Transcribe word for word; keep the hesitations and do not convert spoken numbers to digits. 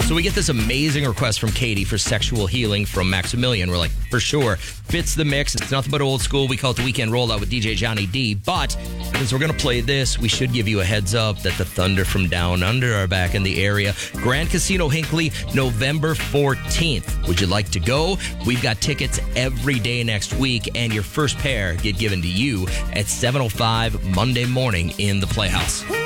So we get this amazing request from Katie for Sexual Healing from Maximilian. We're like, for sure, fits the mix. It's nothing but old school. We call it the Weekend Rollout with D J Johnny D. But since we're going to play this, we should give you a heads up that the Thunder from Down Under are back in the area. Grand Casino Hinckley, November fourteenth. Would you like to go? We've got tickets every day next week, and your first pair get given to you at seven oh five Monday morning in the Playhouse.